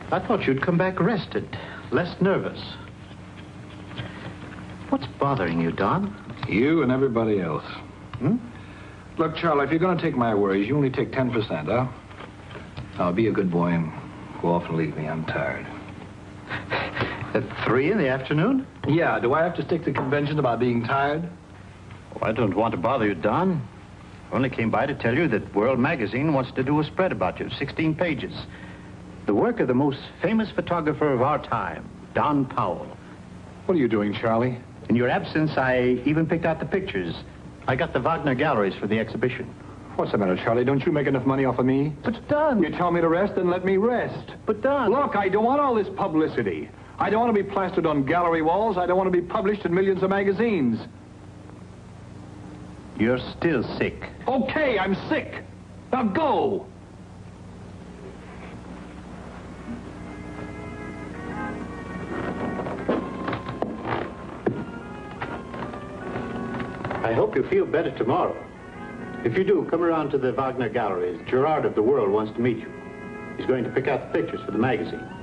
I thought you'd come back rested, less nervous. What's bothering you, Don? You and everybody else. Look, Charlie, if you're going to take my worries, you only take 10%, huh? Now, be a good boy and go off and leave me. I'm tired. At 3 in the afternoon? Yeah, do I have to stick to convention about being tired? Oh, I don't want to bother you, Don. I only came by to tell you that World Magazine wants to do a spread about you, 16 pages. The work of the most famous photographer of our time, Don Powell. What are you doing, Charlie? In your absence, I even picked out the pictures. I got the Wagner galleries for the exhibition. What's the matter, Charlie? Don't you make enough money off of me? But, Don... You tell me to rest, then let me rest. But, Don... Look, I don't want all this publicity. I don't want to be plastered on gallery walls. I don't want to be published in millions of magazines. You're still sick. Okay, I'm sick. Now go. I hope you feel better tomorrow. If you do, come around to the Wagner galleries. Gerard of the World wants to meet you. He's going to pick out the pictures for the magazine.